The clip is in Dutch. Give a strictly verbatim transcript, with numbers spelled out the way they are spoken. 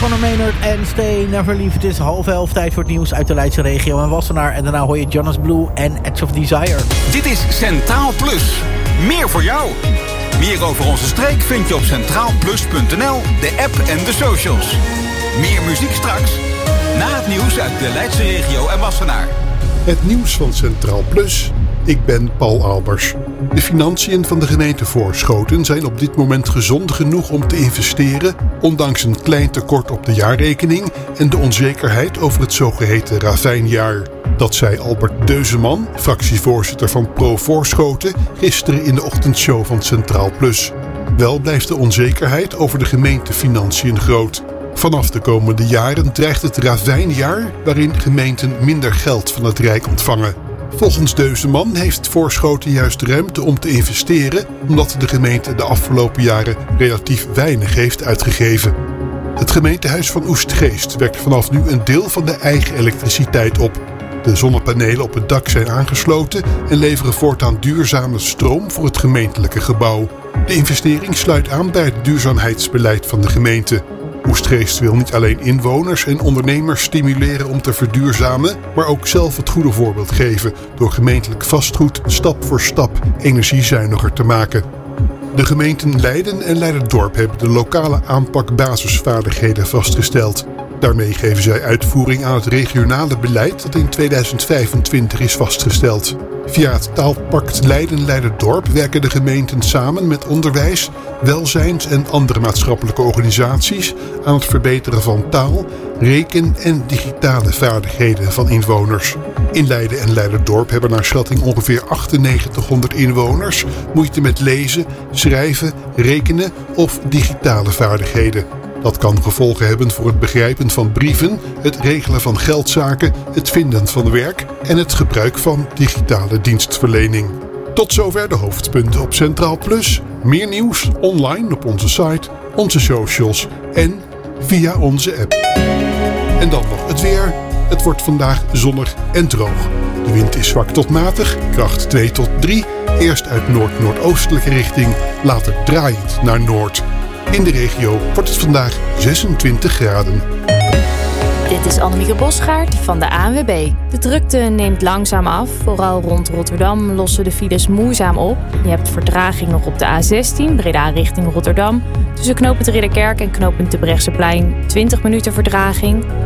Van Maynard en Stay Never Leave. Het is half elf, tijd voor het nieuws uit de Leidse regio en Wassenaar. En daarna hoor je Jonas Blue en Edge of Desire. Dit is Centraal Plus. Meer voor jou. Meer over onze streek vind je op centraal plus punt n l, de app en de socials. Meer muziek straks, na het nieuws uit de Leidse regio en Wassenaar. Het nieuws van Centraal Plus. Ik ben Paul Albers. De financiën van de gemeente Voorschoten zijn op dit moment gezond genoeg om te investeren, ondanks een klein tekort op de jaarrekening en de onzekerheid over het zogeheten ravijnjaar. Dat zei Albert Deuzeman, fractievoorzitter van Pro Voorschoten, gisteren in de ochtendshow van Centraal Plus. Wel blijft de onzekerheid over de gemeentefinanciën groot. Vanaf de komende jaren dreigt het ravijnjaar, waarin gemeenten minder geld van het Rijk ontvangen. Volgens Deuzeman heeft Voorschoten juist ruimte om te investeren, omdat de gemeente de afgelopen jaren relatief weinig heeft uitgegeven. Het gemeentehuis van Oestgeest wekt vanaf nu een deel van de eigen elektriciteit op. De zonnepanelen op het dak zijn aangesloten en leveren voortaan duurzame stroom voor het gemeentelijke gebouw. De investering sluit aan bij het duurzaamheidsbeleid van de gemeente. Oestgeest wil niet alleen inwoners en ondernemers stimuleren om te verduurzamen, maar ook zelf het goede voorbeeld geven door gemeentelijk vastgoed stap voor stap energiezuiniger te maken. De gemeenten Leiden en Leiderdorp hebben de lokale aanpak basisvaardigheden vastgesteld. Daarmee geven zij uitvoering aan het regionale beleid dat in tweeduizend vijfentwintig is vastgesteld. Via het taalpact Leiden-Leiderdorp werken de gemeenten samen met onderwijs, welzijns- en andere maatschappelijke organisaties aan het verbeteren van taal, reken- en digitale vaardigheden van inwoners. In Leiden en Leiderdorp hebben naar schatting ongeveer achtennegentighonderd inwoners moeite met lezen, schrijven, rekenen of digitale vaardigheden. Dat kan gevolgen hebben voor het begrijpen van brieven, het regelen van geldzaken, het vinden van werk en het gebruik van digitale dienstverlening. Tot zover de hoofdpunten op Centraal Plus. Meer nieuws online op onze site, onze socials en via onze app. En dan nog het weer. Het wordt vandaag zonnig en droog. De wind is zwak tot matig, kracht twee tot drie. Eerst uit noord-noordoostelijke richting, later draaiend naar noord. In de regio wordt het vandaag zesentwintig graden. Dit is Annemieke Bosgaard van de A N W B. De drukte neemt langzaam af. Vooral rond Rotterdam lossen de files moeizaam op. Je hebt vertraging nog op de A zestien, Breda richting Rotterdam. Tussen knooppunt Ridderkerk en knooppunt Terbrechtseplein twintig minuten vertraging.